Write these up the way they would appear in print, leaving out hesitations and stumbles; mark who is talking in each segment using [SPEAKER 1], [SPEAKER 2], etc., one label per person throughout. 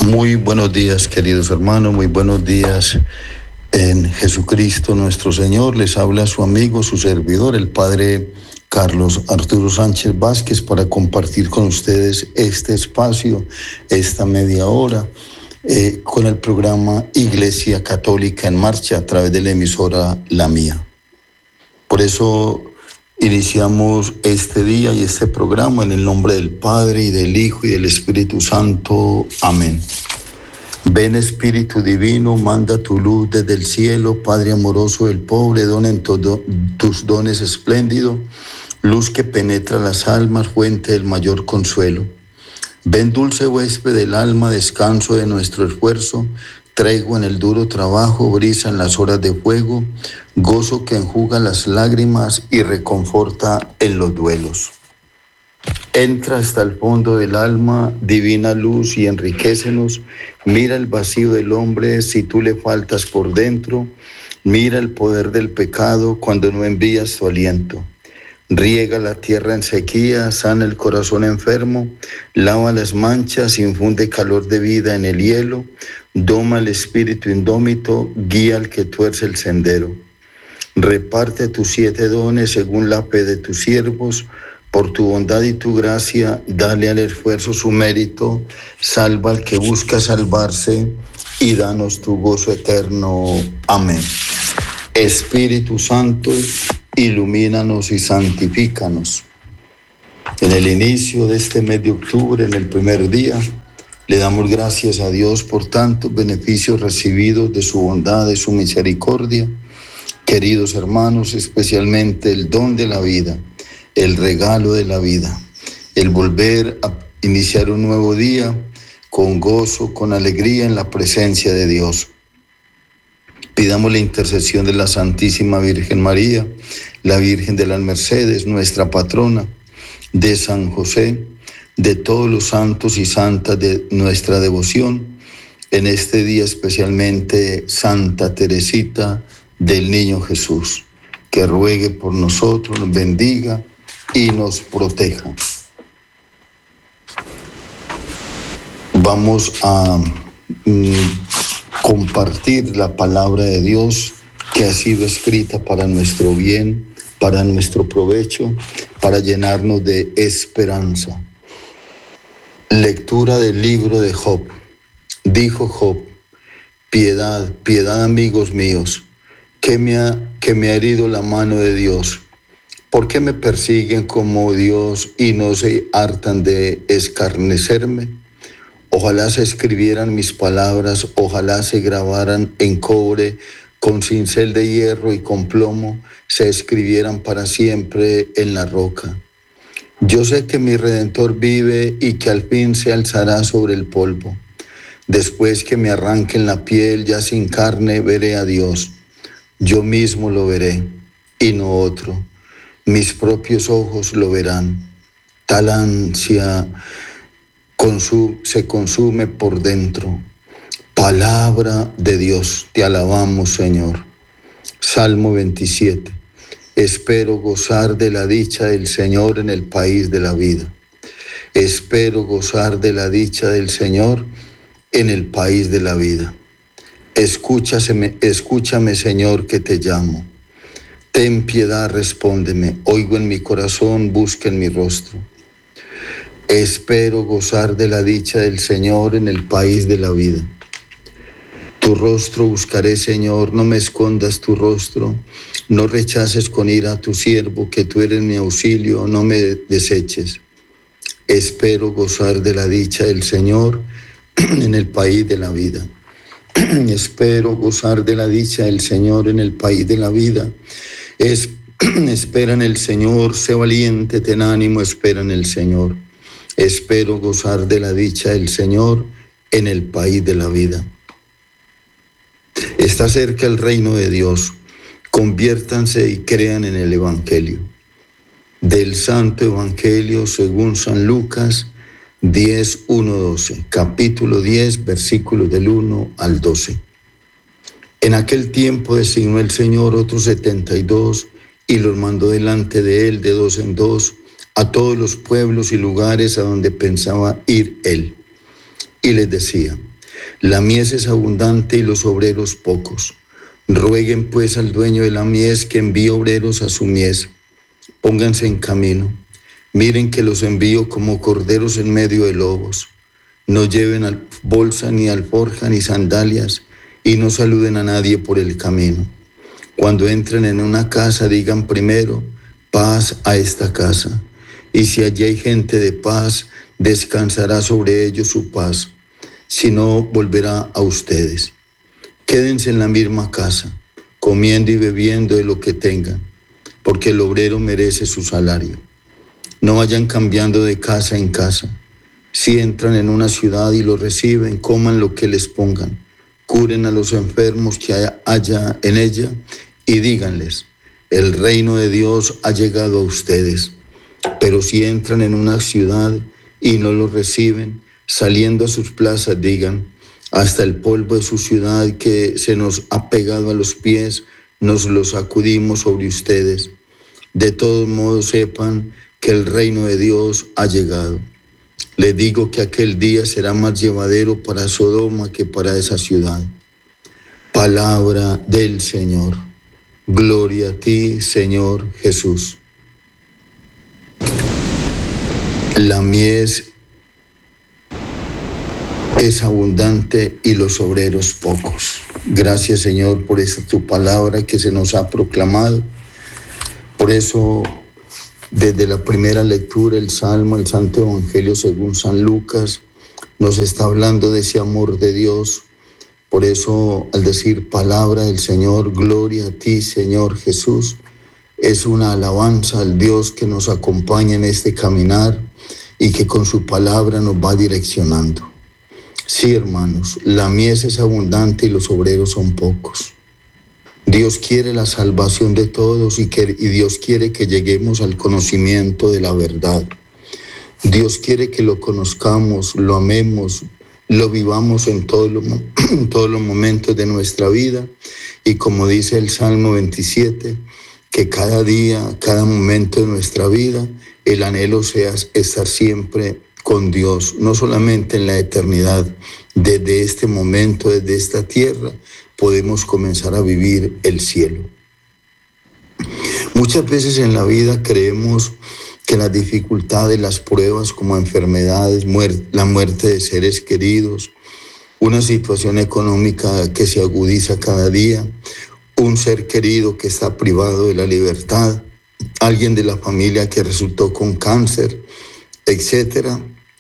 [SPEAKER 1] Muy buenos días, queridos hermanos, muy buenos días en Jesucristo nuestro Señor. Les habla su amigo, su servidor, el Padre Carlos Arturo Sánchez Vázquez, para compartir con ustedes este espacio, esta media hora, con el programa Iglesia Católica en Marcha a través de la emisora La Mía. Por eso iniciamos este día y este programa en el nombre del Padre y del Hijo y del Espíritu Santo. Amén. Ven Espíritu Divino, manda tu luz desde el cielo, Padre amoroso del pobre, dona en todo tus dones espléndido, luz que penetra las almas, fuente del mayor consuelo. Ven dulce huésped del alma, descanso de nuestro esfuerzo, tregua en el duro trabajo, brisa en las horas de fuego, gozo que enjuga las lágrimas y reconforta en los duelos. Entra hasta el fondo del alma, divina luz, y enriquécenos. Mira el vacío del hombre si tú le faltas por dentro. Mira el poder del pecado cuando no envías tu aliento. Riega la tierra en sequía, sana el corazón enfermo, lava las manchas, infunde calor de vida en el hielo, doma el espíritu indómito, guía al que tuerce el sendero. Reparte tus 7 dones según la fe de tus siervos. Por tu bondad y tu gracia, dale al esfuerzo su mérito, salva al que busca salvarse y danos tu gozo eterno. Amén. Espíritu Santo, ilumínanos y santifícanos. En el inicio de este mes de octubre, en el primer día, le damos gracias a Dios por tantos beneficios recibidos de su bondad, de su misericordia. Queridos hermanos, especialmente el don de la vida, el regalo de la vida, el volver a iniciar un nuevo día con gozo, con alegría en la presencia de Dios. Pidamos la intercesión de la Santísima Virgen María, la Virgen de las Mercedes, nuestra patrona, de San José, de todos los santos y santas de nuestra devoción, en este día especialmente Santa Teresita del Niño Jesús, que ruegue por nosotros, nos bendiga y nos proteja. Vamos a compartir la palabra de Dios que ha sido escrita para nuestro bien, para nuestro provecho, para llenarnos de esperanza. Lectura del libro de Job. Dijo Job: piedad, piedad, amigos míos, que me ha herido la mano de Dios. ¿Por qué me persiguen como Dios y no se hartan de escarnecerme? Ojalá se escribieran mis palabras, ojalá se grabaran en cobre, con cincel de hierro y con plomo, se escribieran para siempre en la roca. Yo sé que mi Redentor vive y que al fin se alzará sobre el polvo. Después que me arranquen la piel, ya sin carne, veré a Dios. Yo mismo lo veré y no otro. Mis propios ojos lo verán. Tal ansia se consume por dentro. Palabra de Dios, te alabamos, Señor. Salmo 27. Espero gozar de la dicha del Señor en el país de la vida. Espero gozar de la dicha del Señor en el país de la vida. Escúchame, Señor, que te llamo. Ten piedad, respóndeme. Oigo en mi corazón, busca en mi rostro. Espero gozar de la dicha del Señor en el país de la vida. Tu rostro buscaré, Señor, no me escondas tu rostro. No rechaces con ira a tu siervo, que tú eres mi auxilio, no me deseches. Espero gozar de la dicha del Señor en el país de la vida. Espero gozar de la dicha del Señor en el país de la vida. Espera en el Señor, sé valiente, ten ánimo, espera en el Señor. Espero gozar de la dicha del Señor en el país de la vida. Está cerca el reino de Dios. Conviértanse y crean en el Evangelio. Del Santo Evangelio según San Lucas 10, 1, 12. Capítulo 10, versículos del 1 al 12. En aquel tiempo designó el Señor otros 72 y los mandó delante de él de 2 en 2 a todos los pueblos y lugares a donde pensaba ir él. Y les decía: La mies es abundante y los obreros pocos. Rueguen pues al dueño de la mies que envíe obreros a su mies. Pónganse en camino. Miren que los envío como corderos en medio de lobos. No lleven bolsa, ni alforja, ni sandalias, y no saluden a nadie por el camino. Cuando entren en una casa, digan primero, paz a esta casa. Y si allí hay gente de paz, descansará sobre ellos su paz. Si no, volverá a ustedes. Quédense en la misma casa, comiendo y bebiendo de lo que tengan, porque el obrero merece su salario. No vayan cambiando de casa en casa. Si entran en una ciudad y lo reciben, coman lo que les pongan. Curen a los enfermos que haya en ella y díganles, el reino de Dios ha llegado a ustedes. Pero si entran en una ciudad y no lo reciben, saliendo a sus plazas digan, hasta el polvo de su ciudad que se nos ha pegado a los pies, nos lo sacudimos sobre ustedes. De todos modos sepan que el reino de Dios ha llegado. Les digo que aquel día será más llevadero para Sodoma que para esa ciudad. Palabra del Señor. Gloria a ti, Señor Jesús. La mies es abundante y los obreros pocos. Gracias, Señor, por esta tu palabra que se nos ha proclamado. Por eso, desde la primera lectura, el Salmo, el Santo Evangelio según San Lucas, nos está hablando de ese amor de Dios. Por eso, al decir palabra del Señor, gloria a ti, Señor Jesús, es una alabanza al Dios que nos acompaña en este caminar y que con su palabra nos va direccionando. Sí, hermanos, la mies es abundante y los obreros son pocos. Dios quiere la salvación de todos y Dios quiere que lleguemos al conocimiento de la verdad. Dios quiere que lo conozcamos, lo amemos, lo vivamos en todos los momentos de nuestra vida. Y como dice el Salmo 27, que cada día, cada momento de nuestra vida, el anhelo sea estar siempre con Dios, no solamente en la eternidad. Desde este momento, desde esta tierra, podemos comenzar a vivir el cielo. Muchas veces en la vida creemos que las dificultades, las pruebas como enfermedades, la muerte de seres queridos, una situación económica que se agudiza cada día, un ser querido que está privado de la libertad, alguien de la familia que resultó con cáncer, etcétera.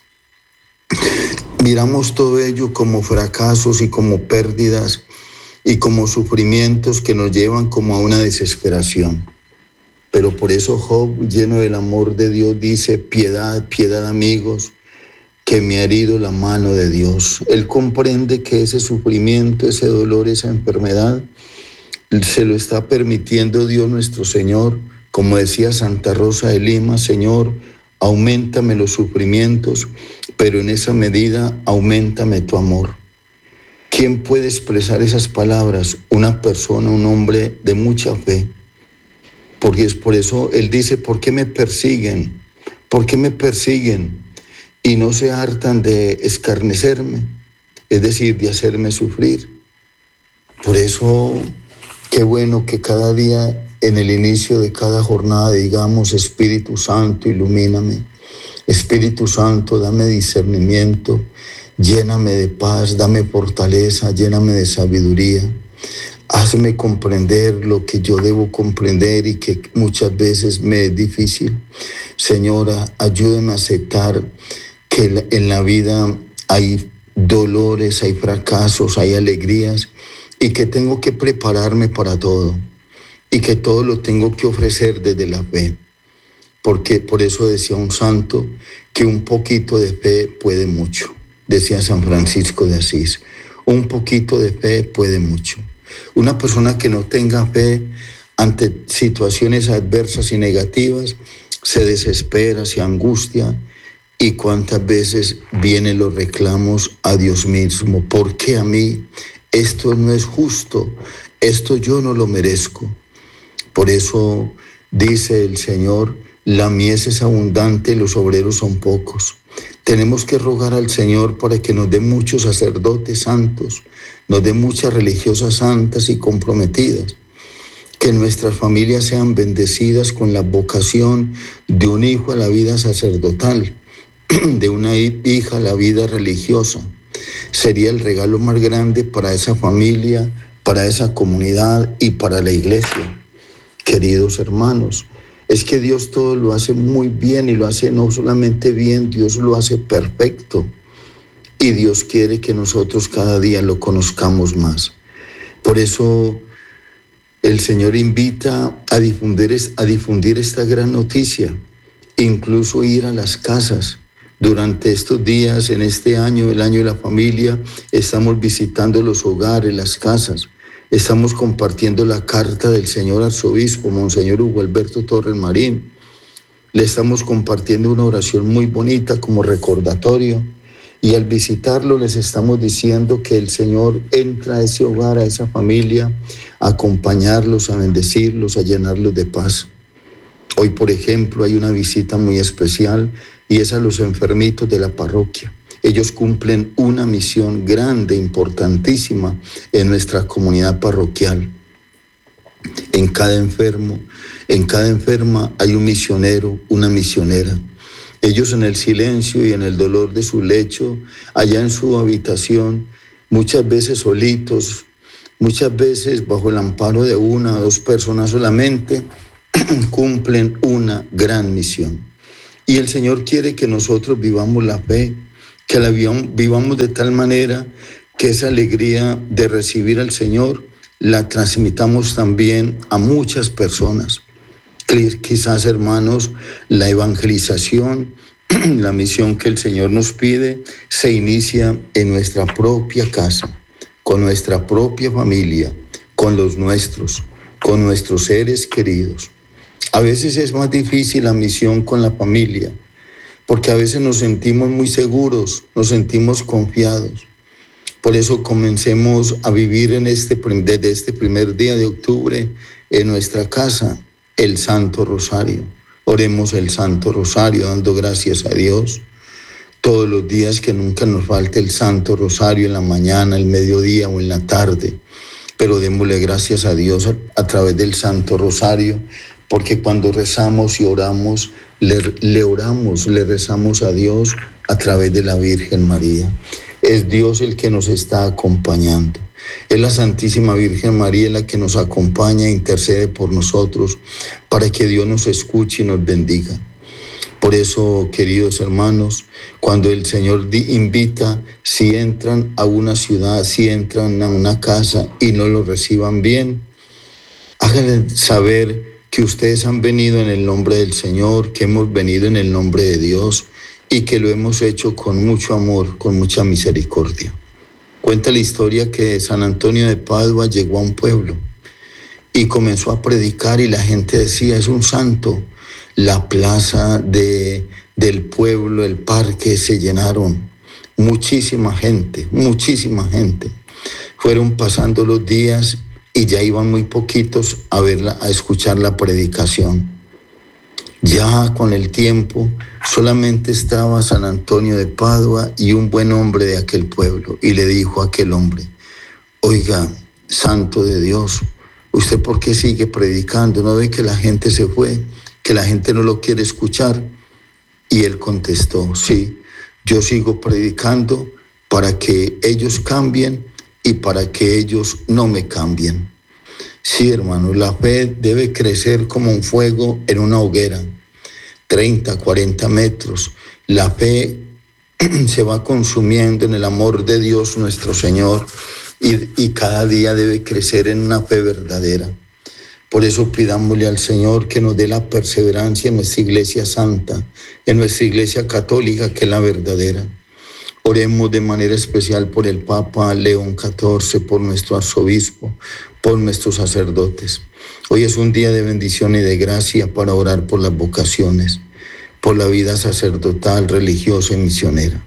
[SPEAKER 1] Miramos todo ello como fracasos y como pérdidas y como sufrimientos que nos llevan como a una desesperación. Pero por eso Job, lleno del amor de Dios, dice, piedad, piedad, amigos, que me ha herido la mano de Dios. Él comprende que ese sufrimiento, ese dolor, esa enfermedad, se lo está permitiendo Dios nuestro Señor. Como decía Santa Rosa de Lima, Señor, auméntame los sufrimientos, pero en esa medida auméntame tu amor. ¿Quién puede expresar esas palabras? Una persona, un hombre de mucha fe. Porque es por eso Él dice, ¿por qué me persiguen? ¿Por qué me persiguen? Y no se hartan de escarnecerme, es decir, de hacerme sufrir. Por eso, qué bueno que cada día, en el inicio de cada jornada, digamos, Espíritu Santo, ilumíname. Espíritu Santo, dame discernimiento, lléname de paz, dame fortaleza, lléname de sabiduría. Hazme comprender lo que yo debo comprender y que muchas veces me es difícil. Señora, ayúdame a aceptar que en la vida hay dolores, hay fracasos, hay alegrías y que tengo que prepararme para todo y que todo lo tengo que ofrecer desde la fe. Porque por eso decía un santo que un poquito de fe puede mucho. Decía San Francisco de Asís, un poquito de fe puede mucho. Una persona que no tenga fe ante situaciones adversas y negativas se desespera, se angustia y cuántas veces vienen los reclamos a Dios mismo. ¿Por qué a mí? Esto no es justo, esto yo no lo merezco. Por eso dice el Señor, la mies es abundante y los obreros son pocos. Tenemos que rogar al Señor para que nos dé muchos sacerdotes santos, nos dé muchas religiosas santas y comprometidas, que nuestras familias sean bendecidas con la vocación de un hijo a la vida sacerdotal, de una hija a la vida religiosa. Sería el regalo más grande para esa familia, para esa comunidad y para la iglesia. Queridos hermanos, es que Dios todo lo hace muy bien y lo hace no solamente bien, Dios lo hace perfecto. Y Dios quiere que nosotros cada día lo conozcamos más. Por eso el Señor invita a difundir esta gran noticia, incluso ir a las casas. Durante estos días, en este año, el año de la familia, estamos visitando los hogares, las casas. Estamos compartiendo la carta del señor arzobispo, Monseñor Hugo Alberto Torres Marín. Le estamos compartiendo una oración muy bonita como recordatorio. Y al visitarlo les estamos diciendo que el Señor entra a ese hogar, a esa familia, a acompañarlos, a bendecirlos, a llenarlos de paz. Hoy, por ejemplo, hay una visita muy especial y es a los enfermitos de la parroquia. Ellos cumplen una misión grande, importantísima en nuestra comunidad parroquial. En cada enfermo, en cada enferma hay un misionero, una misionera. Ellos en el silencio y en el dolor de su lecho, allá en su habitación, muchas veces solitos, muchas veces bajo el amparo de una o dos personas solamente, cumplen una gran misión. Y el Señor quiere que nosotros vivamos la fe, que la vivamos de tal manera que esa alegría de recibir al Señor la transmitamos también a muchas personas. Quizás, hermanos, la evangelización, la misión que el Señor nos pide, se inicia en nuestra propia casa, con nuestra propia familia, con los nuestros, con nuestros seres queridos. A veces es más difícil la misión con la familia, porque a veces nos sentimos muy seguros, nos sentimos confiados. Por eso comencemos a vivir desde este primer día de octubre en nuestra casa el Santo Rosario. Oremos el Santo Rosario dando gracias a Dios todos los días, que nunca nos falte el Santo Rosario en la mañana, el mediodía o en la tarde. Pero démosle gracias a Dios a través del Santo Rosario, porque cuando rezamos y oramos, le rezamos a Dios a través de la Virgen María. Es Dios el que nos está acompañando. Es la Santísima Virgen María la que nos acompaña e intercede por nosotros para que Dios nos escuche y nos bendiga. Por eso, queridos hermanos, cuando el Señor invita, si entran a una ciudad, si entran a una casa y no lo reciban bien, háganle saber que ustedes han venido en el nombre del Señor, que hemos venido en el nombre de Dios y que lo hemos hecho con mucho amor, con mucha misericordia. Cuenta la historia que San Antonio de Padua llegó a un pueblo y comenzó a predicar y la gente decía, es un santo. La plaza del pueblo, el parque se llenaron. Muchísima gente, muchísima gente. Fueron pasando los días y ya iban muy poquitos a escuchar la predicación. Ya con el tiempo solamente estaba San Antonio de Padua y un buen hombre de aquel pueblo. Y le dijo a aquel hombre, oiga, santo de Dios, ¿usted por qué sigue predicando? ¿No ve que la gente se fue? ¿Que la gente no lo quiere escuchar? Y él contestó, sí, yo sigo predicando para que ellos cambien y para que ellos no me cambien. Sí, hermano, la fe debe crecer como un fuego en una hoguera, 30, 40 metros. La fe se va consumiendo en el amor de Dios nuestro Señor y cada día debe crecer en una fe verdadera. Por eso pidámosle al Señor que nos dé la perseverancia en nuestra iglesia santa, en nuestra iglesia católica, que es la verdadera. Oremos de manera especial por el Papa León XIV, por nuestro arzobispo, por nuestros sacerdotes. Hoy es un día de bendición y de gracia para orar por las vocaciones, por la vida sacerdotal, religiosa y misionera.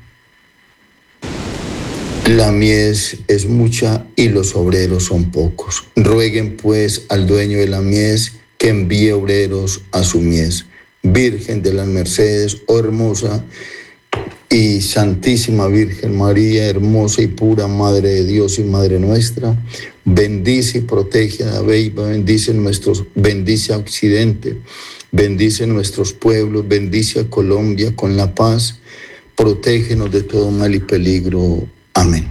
[SPEAKER 1] La mies es mucha y los obreros son pocos. Rueguen pues al dueño de la mies que envíe obreros a su mies. Virgen de las Mercedes, oh hermosa y Santísima Virgen María, hermosa y pura Madre de Dios y Madre nuestra, bendice y protege a Beiba, bendice a Occidente, bendice nuestros pueblos, bendice a Colombia con la paz, protégenos de todo mal y peligro. Amén.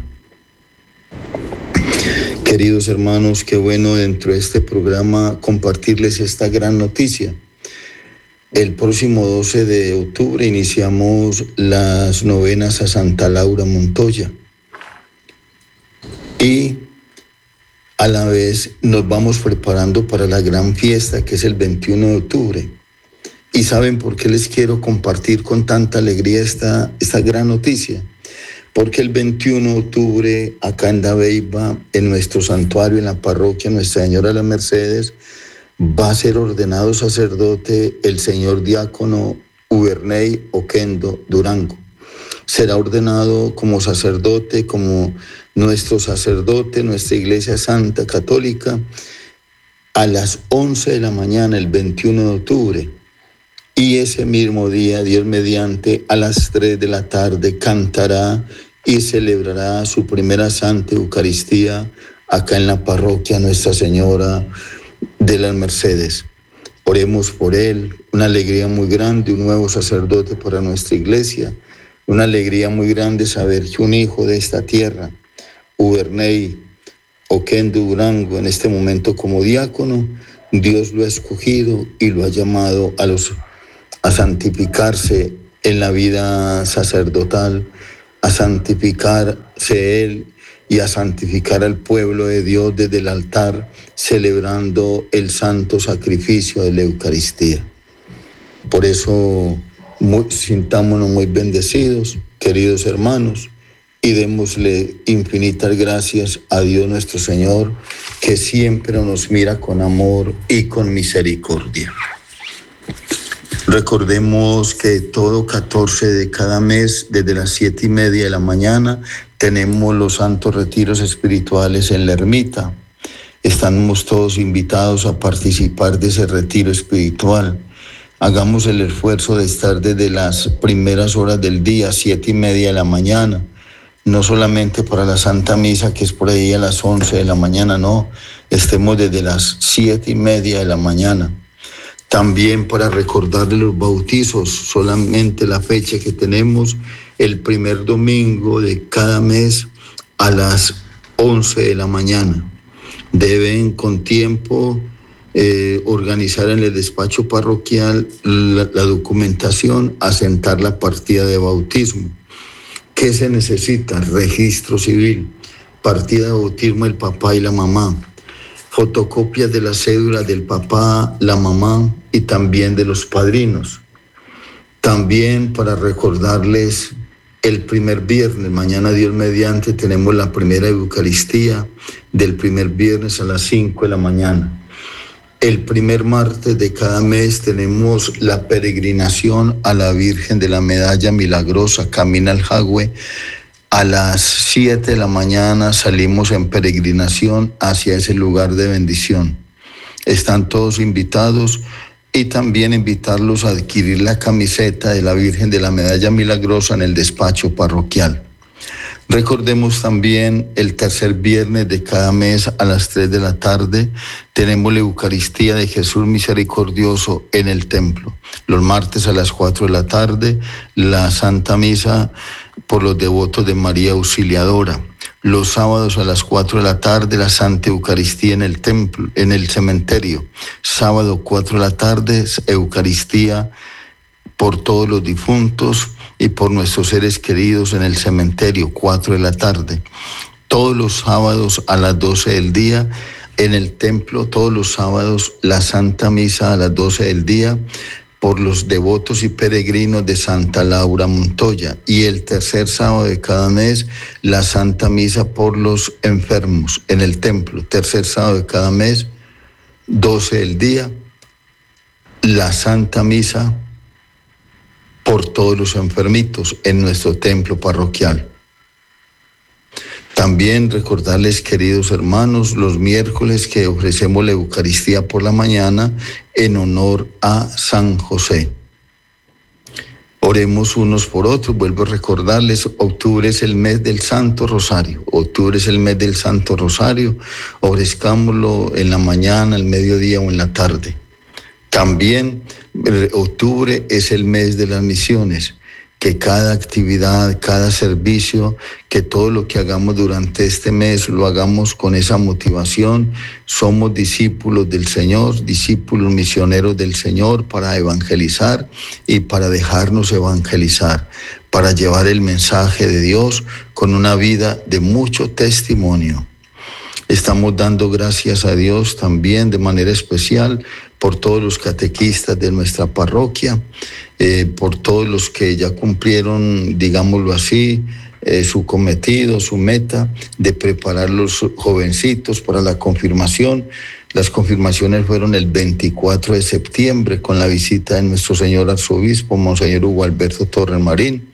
[SPEAKER 1] Queridos hermanos, qué bueno dentro de este programa compartirles esta gran noticia. El próximo 12 de octubre iniciamos las novenas a Santa Laura Montoya y a la vez nos vamos preparando para la gran fiesta que es el 21 de octubre. ¿Y saben por qué les quiero compartir con tanta alegría esta gran noticia? Porque el 21 de octubre acá en Dabeiba, en nuestro santuario, en la parroquia Nuestra Señora de las Mercedes, va a ser ordenado sacerdote el señor diácono Uberney Oquendo Durango. Será ordenado como sacerdote, como nuestro sacerdote, nuestra Iglesia Santa Católica, a las 11 de la mañana, el 21 de octubre. Y ese mismo día, Dios mediante, a las 3 de la tarde, cantará y celebrará su primera Santa Eucaristía acá en la parroquia Nuestra Señora de las Mercedes. Oremos por él, una alegría muy grande, un nuevo sacerdote para nuestra iglesia, una alegría muy grande saber que un hijo de esta tierra, Uberney Oquendo Durango, en este momento como diácono, Dios lo ha escogido y lo ha llamado a santificarse en la vida sacerdotal, a santificarse él y a santificar al pueblo de Dios desde el altar, celebrando el santo sacrificio de la Eucaristía. Por eso sintámonos muy bendecidos, queridos hermanos, y démosle infinitas gracias a Dios nuestro Señor, que siempre nos mira con amor y con misericordia. Recordemos que todo 14 de cada mes, desde las 7:30 de la mañana, tenemos los santos retiros espirituales en la ermita. Estamos todos invitados a participar de ese retiro espiritual. Hagamos el esfuerzo de estar desde las primeras horas del día, 7:30 de la mañana. No solamente para la Santa Misa, que es por ahí a las 11 de la mañana, no. Estemos desde las 7:30 de la mañana. También para recordar de los bautizos, solamente la fecha que tenemos, el primer domingo de cada mes a las 11 de la mañana. Deben con tiempo organizar en el despacho parroquial la documentación, asentar la partida de bautismo. ¿Qué se necesita? Registro civil, partida de bautismo del papá y la mamá, fotocopias de la cédula del papá, la mamá y también de los padrinos. También para recordarles el primer viernes, mañana Dios mediante, tenemos la primera Eucaristía del primer viernes a las 5 de la mañana. El primer martes de cada mes tenemos la peregrinación a la Virgen de la Medalla Milagrosa, Camina al Jagüe. A las 7 de la mañana salimos en peregrinación hacia ese lugar de bendición. Están todos invitados y también invitarlos a adquirir la camiseta de la Virgen de la Medalla Milagrosa en el despacho parroquial. Recordemos también el tercer viernes de cada mes a las 3 de la tarde tenemos la Eucaristía de Jesús Misericordioso en el templo. Los martes a las 4 de la tarde la Santa Misa por los devotos de María Auxiliadora. Los sábados a las 4 de la tarde la Santa Eucaristía en el templo, en el cementerio. Sábado 4 de la tarde Eucaristía por todos los difuntos y por nuestros seres queridos en el cementerio, 4 de la tarde. Todos los sábados a las 12 del día en el templo, todos los sábados la Santa Misa a las 12 del día por los devotos y peregrinos de Santa Laura Montoya. Y el tercer sábado de cada mes la Santa Misa por los enfermos en el templo. Tercer sábado de cada mes, 12 del día, la Santa Misa por todos los enfermitos en nuestro templo parroquial. También recordarles, queridos hermanos, los miércoles que ofrecemos la Eucaristía por la mañana en honor a San José. Oremos unos por otros. Vuelvo a recordarles, octubre es el mes del Santo Rosario. Octubre es el mes del Santo Rosario. Ofrezcámoslo en la mañana, al mediodía o en la tarde. También octubre es el mes de las misiones. Que cada actividad, cada servicio, que todo lo que hagamos durante este mes lo hagamos con esa motivación. Somos discípulos del Señor, discípulos misioneros del Señor para evangelizar y para dejarnos evangelizar, para llevar el mensaje de Dios con una vida de mucho testimonio. Estamos dando gracias a Dios también de manera especial por todos los catequistas de nuestra parroquia, por todos los que ya cumplieron, digámoslo así, su cometido, su meta de preparar los jovencitos para la confirmación. Las confirmaciones fueron el 24 de septiembre con la visita de nuestro señor arzobispo, Monseñor Hugo Alberto Torres Marín.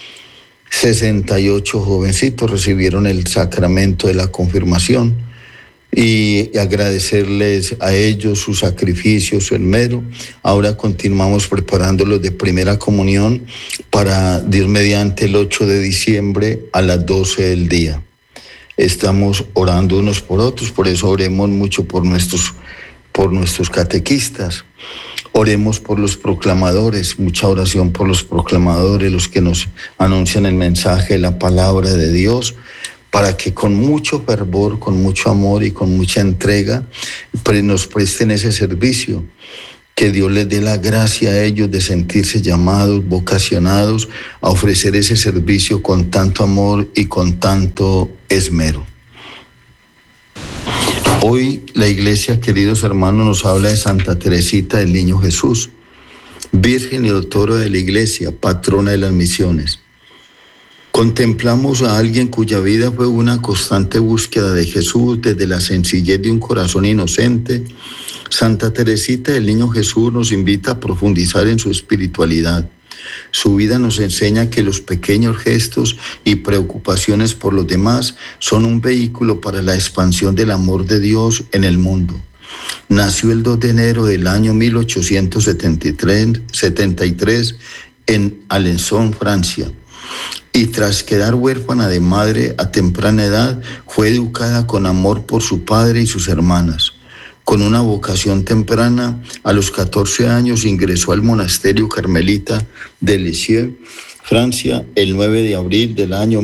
[SPEAKER 1] 68 jovencitos recibieron el sacramento de la confirmación. Y agradecerles a ellos su sacrificio, su esmero. Ahora continuamos preparándolos de primera comunión para Dios mediante el 8 de diciembre a las 12 del día. Estamos orando unos por otros, por eso oremos mucho por nuestros catequistas. Oremos por los proclamadores, mucha oración por los proclamadores, los que nos anuncian el mensaje de la palabra de Dios, para que con mucho fervor, con mucho amor y con mucha entrega nos presten ese servicio. Que Dios les dé la gracia a ellos de sentirse llamados, vocacionados a ofrecer ese servicio con tanto amor y con tanto esmero. Hoy la Iglesia, queridos hermanos, nos habla de Santa Teresita del Niño Jesús, Virgen y Doctora de la Iglesia, patrona de las misiones. Contemplamos a alguien cuya vida fue una constante búsqueda de Jesús desde la sencillez de un corazón inocente. Santa Teresita del Niño Jesús nos invita a profundizar en su espiritualidad. Su vida nos enseña que los pequeños gestos y preocupaciones por los demás son un vehículo para la expansión del amor de Dios en el mundo. Nació el 2 de enero del año 1873 en Alençon, Francia. Y tras quedar huérfana de madre a temprana edad, fue educada con amor por su padre y sus hermanas. Con una vocación temprana, a los 14 años ingresó al monasterio carmelita de Lisieux, Francia, el 9 de abril del año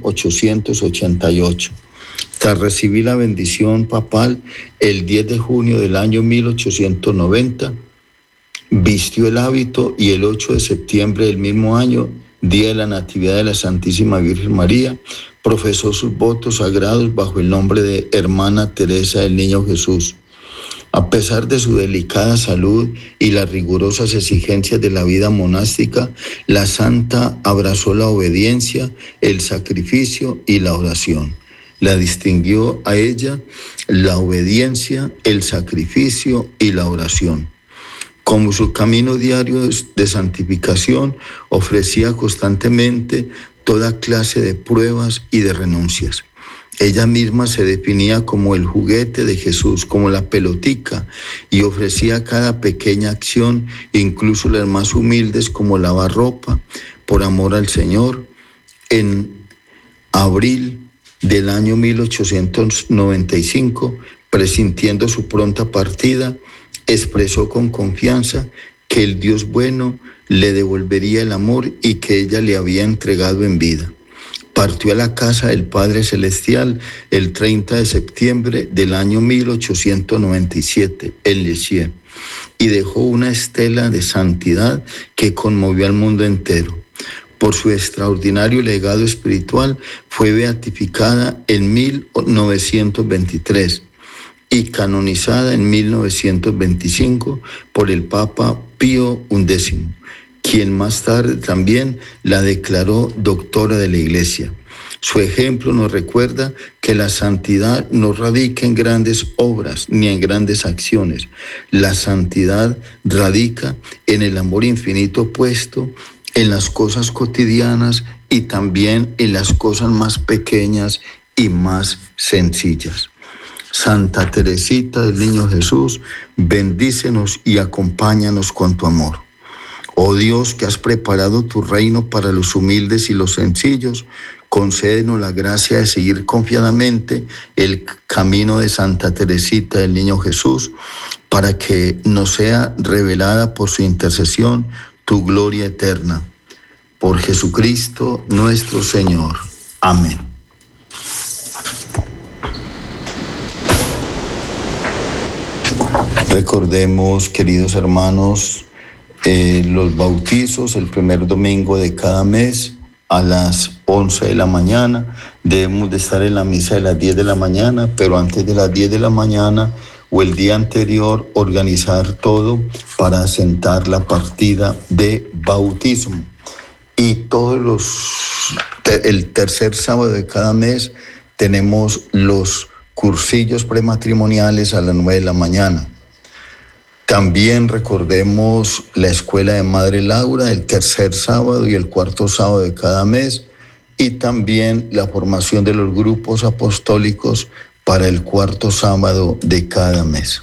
[SPEAKER 1] 1888. Tras recibir la bendición papal, el 10 de junio del año 1890, vistió el hábito y el 8 de septiembre del mismo año, día de la Natividad de la Santísima Virgen María, profesó sus votos sagrados bajo el nombre de Hermana Teresa del Niño Jesús. A pesar de su delicada salud y las rigurosas exigencias de la vida monástica, la santa abrazó la obediencia, el sacrificio y la oración. La distinguió a ella la obediencia, el sacrificio y la oración. Como su camino diario de santificación, ofrecía constantemente toda clase de pruebas y de renuncias. Ella misma se definía como el juguete de Jesús, como la pelotica, y ofrecía cada pequeña acción, incluso las más humildes como lavar ropa, por amor al Señor. En abril del año 1895, presintiendo su pronta partida, expresó con confianza que el Dios bueno le devolvería el amor y que ella le había entregado en vida. Partió a la casa del Padre Celestial el 30 de septiembre del año 1897 en Lisieux y dejó una estela de santidad que conmovió al mundo entero. Por su extraordinario legado espiritual fue beatificada en 1923 y canonizada en 1925 por el Papa Pío XI, quien más tarde también la declaró doctora de la Iglesia. Su ejemplo nos recuerda que la santidad no radica en grandes obras ni en grandes acciones. La santidad radica en el amor infinito puesto en las cosas cotidianas y también en las cosas más pequeñas y más sencillas. Santa Teresita del Niño Jesús, bendícenos y acompáñanos con tu amor. Oh Dios, que has preparado tu reino para los humildes y los sencillos, concédenos la gracia de seguir confiadamente el camino de Santa Teresita del Niño Jesús, para que nos sea revelada por su intercesión tu gloria eterna. Por Jesucristo nuestro Señor. Amén. Recordemos, queridos hermanos, los bautizos el primer domingo de cada mes a las 11 de la mañana. Debemos de estar en la misa de las 10 de la mañana, pero antes de las 10 de la mañana o el día anterior organizar todo para asentar la partida de bautismo. Y el tercer sábado de cada mes tenemos los cursillos prematrimoniales a las 9 de la mañana. También recordemos la escuela de Madre Laura el tercer sábado y el cuarto sábado de cada mes, y también la formación de los grupos apostólicos para el cuarto sábado de cada mes.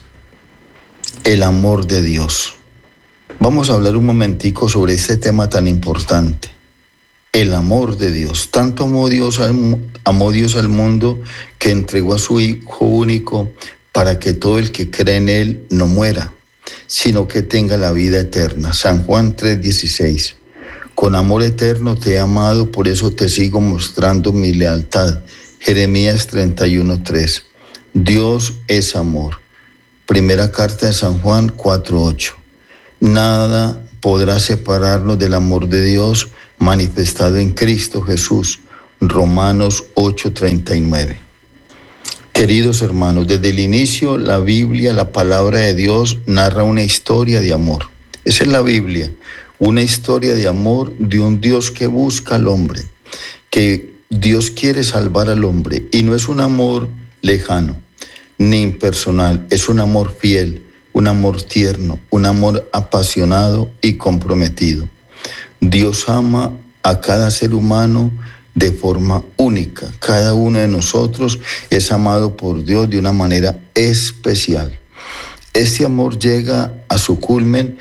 [SPEAKER 1] El amor de Dios. Vamos a hablar un momentico sobre este tema tan importante. El amor de Dios. Tanto amó Dios al mundo que entregó a su Hijo único para que todo el que cree en Él no muera, sino que tenga la vida eterna. San Juan 3:16. Con amor eterno te he amado, por eso te sigo mostrando mi lealtad. Jeremías 31:3. Dios es amor. Primera carta de San Juan 4:8. Nada podrá separarnos del amor de Dios manifestado en Cristo Jesús. Romanos 8:39. Queridos hermanos, desde el inicio la Biblia, la palabra de Dios, narra una historia de amor. Esa es la Biblia, una historia de amor de un Dios que busca al hombre, que Dios quiere salvar al hombre, y no es un amor lejano ni impersonal, es un amor fiel, un amor tierno, un amor apasionado y comprometido. Dios ama a cada ser humano de forma única. Cada uno de nosotros es amado por Dios de una manera especial. Este amor llega a su culmen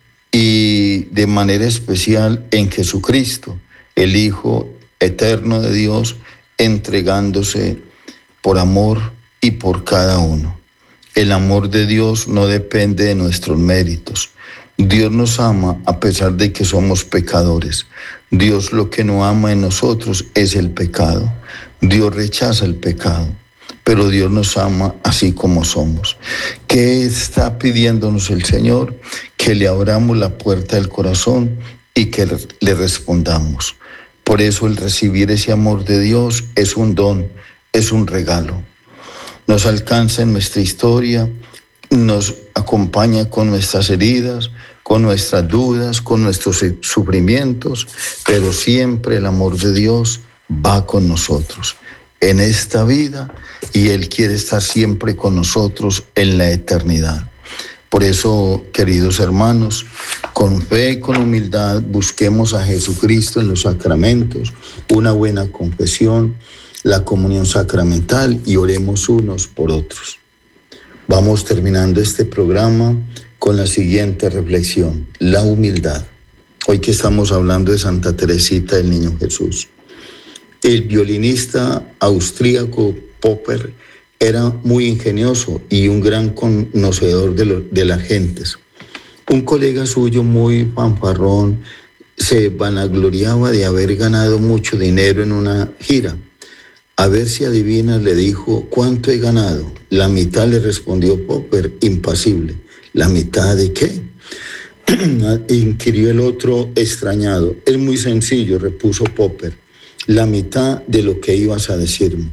[SPEAKER 1] y de manera especial en Jesucristo, el Hijo eterno de Dios, entregándose por amor y por cada uno. El amor de Dios no depende de nuestros méritos. Dios nos ama a pesar de que somos pecadores. Dios lo que no ama en nosotros es el pecado. Dios rechaza el pecado, pero Dios nos ama así como somos. ¿Qué está pidiéndonos el Señor? Que le abramos la puerta del corazón y que le respondamos. Por eso el recibir ese amor de Dios es un don, es un regalo. Nos alcanza en nuestra historia, nos acompaña con nuestras heridas, con nuestras dudas, con nuestros sufrimientos, pero siempre el amor de Dios va con nosotros en esta vida y Él quiere estar siempre con nosotros en la eternidad. Por eso, queridos hermanos, con fe y con humildad busquemos a Jesucristo en los sacramentos, una buena confesión, la comunión sacramental, y oremos unos por otros. Vamos terminando este programa con la siguiente reflexión: la humildad. Hoy que estamos hablando de Santa Teresita del Niño Jesús. El violinista austríaco Popper era muy ingenioso y un gran conocedor de las gentes. Un colega suyo muy fanfarrón se vanagloriaba de haber ganado mucho dinero en una gira. A ver si adivinas, le dijo: ¿cuánto he ganado? La mitad, le respondió Popper, impasible. ¿La mitad de qué?, inquirió el otro extrañado. Es muy sencillo, repuso Popper. La mitad de lo que ibas a decirme.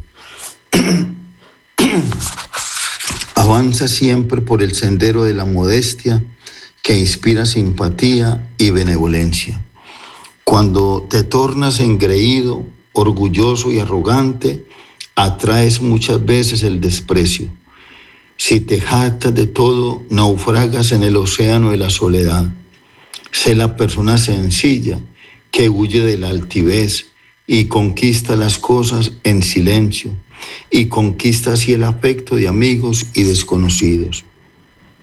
[SPEAKER 1] Avanza siempre por el sendero de la modestia que inspira simpatía y benevolencia. Cuando te tornas engreído, orgulloso y arrogante, atraes muchas veces el desprecio. Si te jactas de todo, naufragas en el océano de la soledad. Sé la persona sencilla que huye de la altivez y conquista las cosas en silencio, y conquista así el afecto de amigos y desconocidos.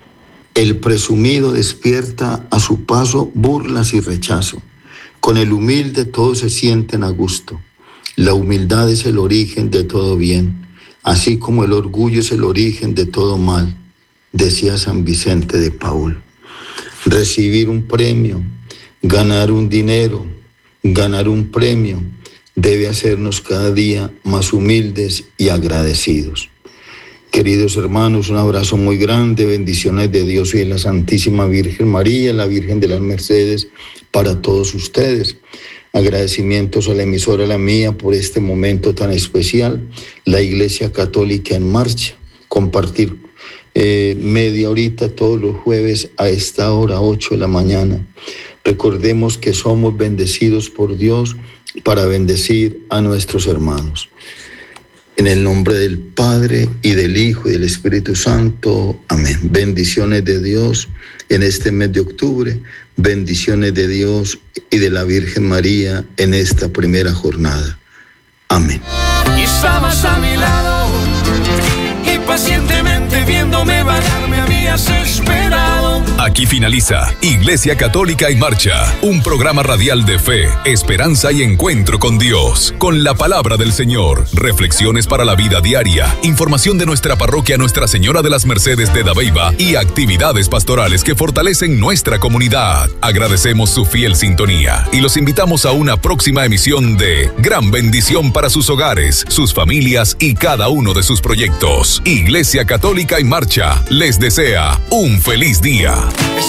[SPEAKER 1] El presumido despierta a su paso burlas y rechazo. Con el humilde todos se sienten a gusto. La humildad es el origen de todo bien, así como el orgullo es el origen de todo mal, decía San Vicente de Paúl. Recibir un premio, ganar un dinero, ganar un premio, debe hacernos cada día más humildes y agradecidos. Queridos hermanos, un abrazo muy grande, bendiciones de Dios y de la Santísima Virgen María, la Virgen de las Mercedes, para todos ustedes. Agradecimientos a la emisora La Mía por este momento tan especial, la Iglesia Católica en Marcha, compartir media horita todos los jueves a esta hora, 8 de la mañana. Recordemos que somos bendecidos por Dios para bendecir a nuestros hermanos. En el nombre del Padre, y del Hijo, y del Espíritu Santo. Amén. Bendiciones de Dios en este mes de octubre. Bendiciones de Dios y de la Virgen María en esta primera jornada. Amén.
[SPEAKER 2] Y estabas a mi lado y pacientemente viéndome vagar me habías esperado.
[SPEAKER 3] Aquí finaliza Iglesia Católica en Marcha, un programa radial de fe, esperanza y encuentro con Dios, con la palabra del Señor, reflexiones para la vida diaria, información de nuestra parroquia Nuestra Señora de las Mercedes de Dabeiba y actividades pastorales que fortalecen nuestra comunidad. Agradecemos su fiel sintonía y los invitamos a una próxima emisión de Gran Bendición para sus hogares, sus familias y cada uno de sus proyectos. Iglesia Católica en Marcha les desea un feliz día.